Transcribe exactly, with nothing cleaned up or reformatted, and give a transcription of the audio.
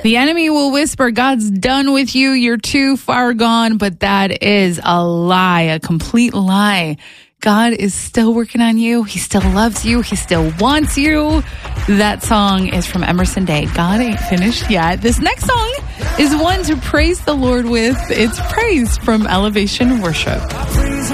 The enemy will whisper, God's done with you. You're too far gone. But that is a lie, a complete lie. God is still working on you. He still loves you. He still wants you. That song is from Emerson Day. God ain't finished yet. This next song is one to praise the Lord with. It's Praise from Elevation Worship.